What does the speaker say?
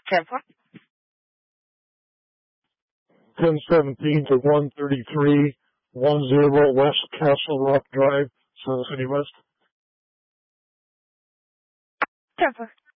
10-4. 1017 to 133, 10 West Castle Rock Drive, Sun City West. 10-4.